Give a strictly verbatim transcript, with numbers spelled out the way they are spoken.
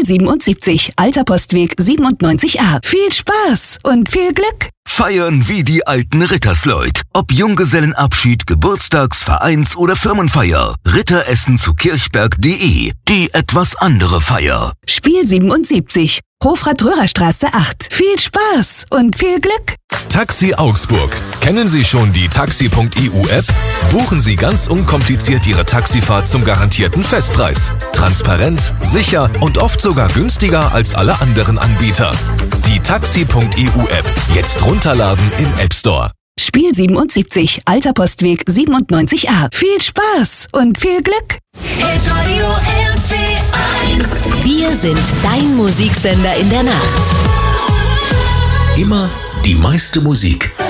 Spiel siebenundsiebzig, Alter Postweg siebenundneunzig a. Viel Spaß und viel Glück! Feiern wie die alten Rittersleut. Ob Junggesellenabschied, Geburtstags-, Vereins- oder Firmenfeier. Ritteressen zu kirchberg punkt de. Die etwas andere Feier. Spiel siebenundsiebzig, Hofrat-Röhrer-Straße acht. Viel Spaß und viel Glück! Taxi Augsburg. Kennen Sie schon die taxi punkt e u App? Buchen Sie ganz unkompliziert Ihre Taxifahrt zum garantierten Festpreis. Transparent, sicher und oft sogar günstiger als alle anderen Anbieter. Die taxi punkt e u App. Jetzt runterladen im App Store. Spiel siebenundsiebzig, Alter Postweg siebenundneunzig a. Viel Spaß und viel Glück! Hitradio R T eins. Wir sind dein Musiksender in der Nacht. Immer die meiste Musik.